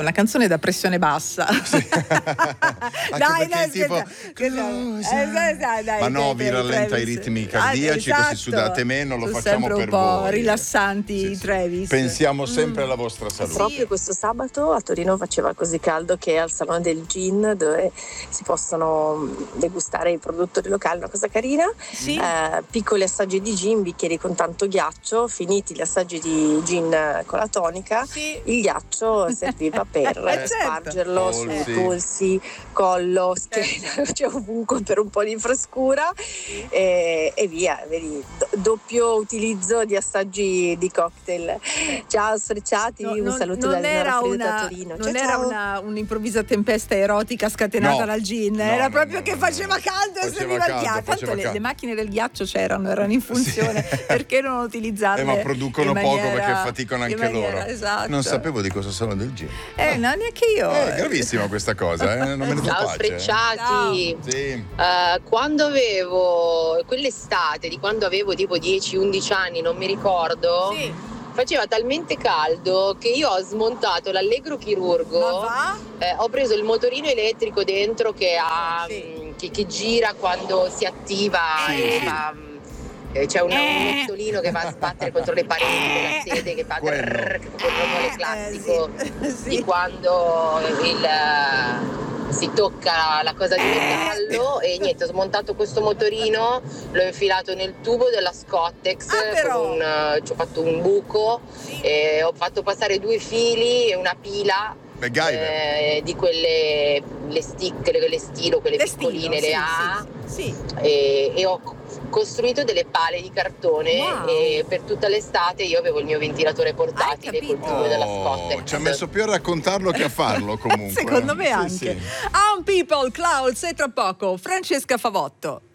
è una canzone da pressione bassa. Sì. Dai, tipo, ma no, vi rallenta i ritmi cardiaci, esatto. così sudate meno, lo sono facciamo sempre per un po' voi. rilassanti, Travis. Pensiamo sempre alla vostra salute. Proprio questo sabato a Torino faceva così caldo che al Salone del Gin, dove si possono degustare i produttori locali, una cosa carina, piccoli assaggi di gin, bicchieri con tanto ghiaccio, finiti gli assaggi di gin con la tonica, il ghiaccio serviva per spargerlo sui polsi, collo, schiena, cioè ovunque per un po' di frescura e via, vedi, doppio utilizzo di assaggi di cocktail. Ciao sfrecciati, un saluto da Torino. Non era un'improvvisa tempesta erotica scatenata dal gin, era proprio che faceva caldo e serviva il ghiaccio. Tanto le macchine del ghiaccio erano in funzione, perché non utilizzarle? Ma producono poco perché faticano anche loro. Esatto. Non sapevo di cosa sono del gin. No, neanche io. È gravissima questa cosa, non me ne do Ciao pace. Sfrecciati. Sì. Quando avevo quell'estate di quando avevo tipo 10-11 anni, non mi ricordo. Faceva talmente caldo che io ho smontato l'Allegro Chirurgo, ho preso il motorino elettrico dentro che gira quando si attiva e fa, c'è un mozzolino che va a sbattere contro le pareti della sede, che fa che è proprio il classico di quando si tocca la cosa di metallo. E niente, ho smontato questo motorino, l'ho infilato nel tubo della Scottex, ci ho fatto un buco e ho fatto passare 2 fili e una pila di quelle le stick, quelle stilo, quelle piccoline, le A, e ho costruito delle pale di cartone e per tutta l'estate io avevo il mio ventilatore portatile col tubo della Scottex. Ci ha messo più a raccontarlo che a farlo comunque. Secondo me anche. On People, Clouds e tra poco Francesca Favotto.